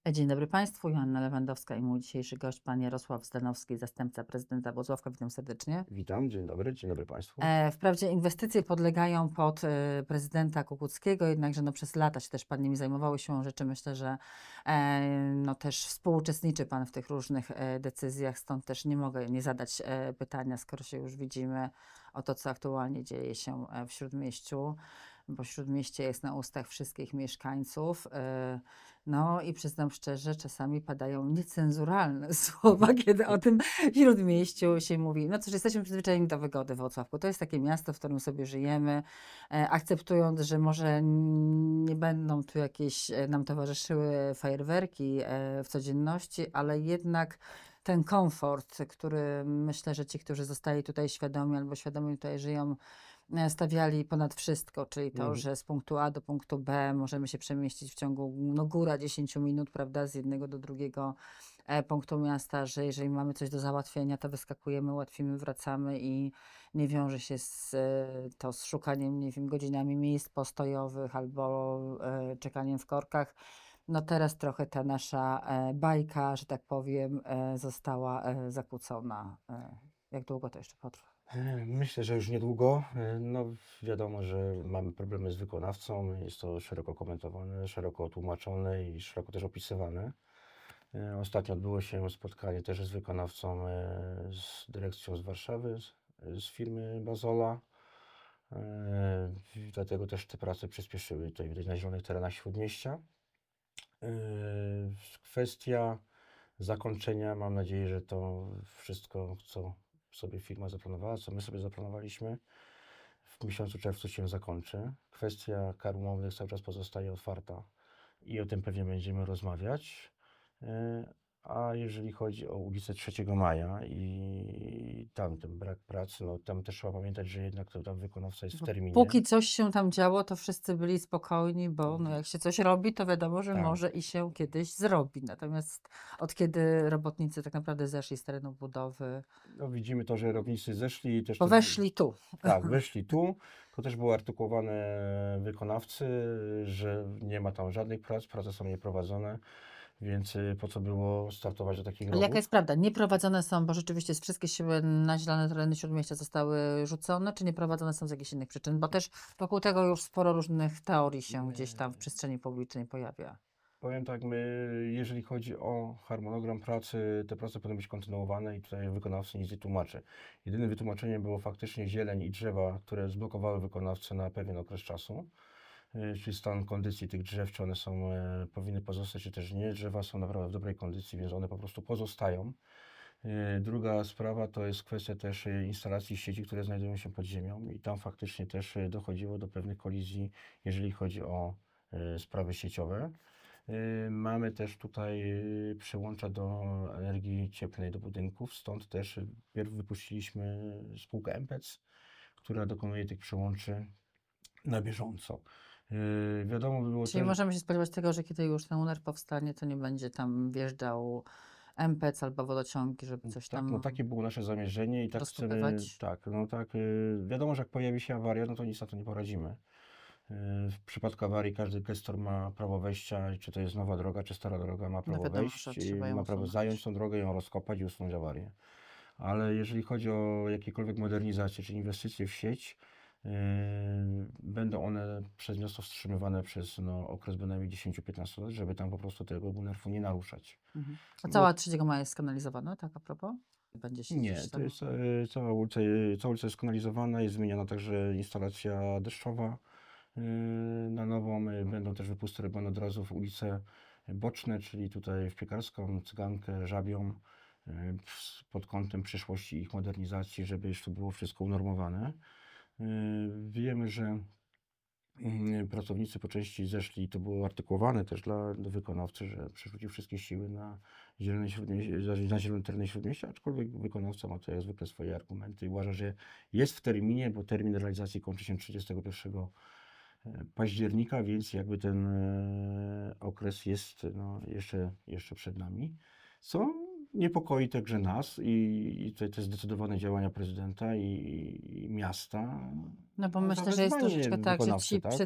Dzień dobry Państwu, Joanna Lewandowska i mój dzisiejszy gość, pan Jarosław Zdanowski, zastępca prezydenta Włocławka. Witam serdecznie. Witam, dzień dobry Państwu. Wprawdzie inwestycje podlegają pod prezydenta Kukuckiego, jednakże no, przez lata się też pan nimi zajmowały siłą rzeczy. Myślę, że no, też współuczestniczy pan w tych różnych decyzjach, stąd też nie mogę nie zadać pytania, skoro się już widzimy, o to, co aktualnie dzieje się w Śródmieściu, bo Śródmieście jest na ustach wszystkich mieszkańców. No i przyznam szczerze, czasami padają niecenzuralne słowa, kiedy o tym Śródmieściu się mówi. No cóż, jesteśmy przyzwyczajeni do wygody w Włocławku. To jest takie miasto, w którym sobie żyjemy, akceptując, że może nie będą tu jakieś nam towarzyszyły fajerwerki w codzienności, ale jednak ten komfort, który myślę, że ci, którzy zostali tutaj świadomi albo świadomi tutaj żyją, stawiali ponad wszystko, czyli to, że z punktu A do punktu B możemy się przemieścić w ciągu, no góra 10 minut, prawda, z jednego do drugiego punktu miasta, że jeżeli mamy coś do załatwienia, to wyskakujemy, łatwimy, wracamy i nie wiąże się to z szukaniem, nie wiem, godzinami miejsc postojowych albo czekaniem w korkach. No teraz trochę ta nasza bajka, że tak powiem, została zakłócona. Jak długo to jeszcze potrwa? Myślę, że już niedługo. No, wiadomo, że mamy problemy z wykonawcą. Jest to szeroko komentowane, szeroko tłumaczone i szeroko też opisywane. Ostatnio odbyło się spotkanie też z wykonawcą, z dyrekcją z Warszawy, z firmy Bazola. Dlatego też te prace przyspieszyły tutaj widać na zielonych terenach Śródmieścia. Kwestia zakończenia, mam nadzieję, że to wszystko, co sobie firma zaplanowała, co my sobie zaplanowaliśmy, w miesiącu czerwcu się zakończy. Kwestia kar umownych cały czas pozostaje otwarta i o tym pewnie będziemy rozmawiać. A jeżeli chodzi o ulicę 3 Maja i tam ten brak pracy, no tam też trzeba pamiętać, że jednak to tam wykonawca jest w terminie. Póki coś się tam działo, to wszyscy byli spokojni, bo no jak się coś robi, to wiadomo, że Tak. może i się kiedyś zrobi. Natomiast od kiedy robotnicy tak naprawdę zeszli z terenu budowy, No widzimy to, że robotnicy zeszli i też bo to, weszli tu. tak, weszli tu. To też było artykułowane wykonawcy, że nie ma tam żadnych prac, prace są nieprowadzone, więc po co było startować do takich Ale jaka robót? jest prawda? Nieprowadzone są, bo rzeczywiście wszystkie siły na zielone tereny Śródmieścia zostały rzucone, czy nieprowadzone są z jakichś innych przyczyn? Bo też wokół tego już sporo różnych teorii się gdzieś tam w przestrzeni publicznej pojawia. Powiem tak, jeżeli chodzi o harmonogram pracy, te prace powinny być kontynuowane i tutaj wykonawcy nic nie tłumaczy. Jedynym wytłumaczeniem było faktycznie zieleń i drzewa, które zblokowały wykonawcę na pewien okres czasu. Czyli stan kondycji tych drzew, czy one są, powinny pozostać, czy też nie. Drzewa są naprawdę w dobrej kondycji, więc one po prostu pozostają. Druga sprawa to jest kwestia też instalacji sieci, które znajdują się pod ziemią i tam faktycznie też dochodziło do pewnych kolizji, jeżeli chodzi o sprawy sieciowe. Mamy też tutaj przyłącza do energii cieplnej do budynków, stąd też pierw wypuściliśmy spółkę MPEC, która dokonuje tych przyłączy na bieżąco. Wiadomo by było Czyli też, możemy się spodziewać tego, że kiedy już ten UNER powstanie, to nie będzie tam wjeżdżał MPEC albo wodociągi, żeby coś tak, tam no takie było nasze zamierzenie i tak chcemy, rozkopywać. tak, no tak, wiadomo, że jak pojawi się awaria, no to nic na to nie poradzimy. W przypadku awarii każdy gestor ma prawo wejścia, czy to jest nowa droga, czy stara droga, ma prawo wiadomo, wejść, że trzeba ją ma prawo usunąć. zająć tą drogę, ją rozkopać i usunąć awarię. Ale jeżeli chodzi o jakiekolwiek modernizacje czy inwestycje w sieć, będą one przez miasto wstrzymywane przez okres bynajmniej 10-15 lat, żeby tam po prostu tego bunerfu nie naruszać. A cała 3 Maja jest skanalizowana, tak a propos? Będzie się Nie, gdzieś to tam... jest cała ulica jest kanalizowana, jest zmieniona także instalacja deszczowa na nową. Będą też wypusty robione od razu w ulice boczne, czyli tutaj w Piekarską, Cygankę, Żabią, pod kątem przyszłości ich modernizacji, żeby jeszcze było wszystko unormowane. Wiemy, że pracownicy po części zeszli i to było artykułowane też dla wykonawcy, że przerzucił wszystkie siły na zielone tereny Śródmieścia, aczkolwiek wykonawca ma tutaj jak zwykle swoje argumenty i uważa, że jest w terminie, bo termin realizacji kończy się 31 października, więc jakby ten okres jest jeszcze przed nami. Co niepokoi także nas i te zdecydowane działania prezydenta i miasta. No bo No, myślę, że jest zawezwanie troszeczkę tak, że wykonawcy, ci tak?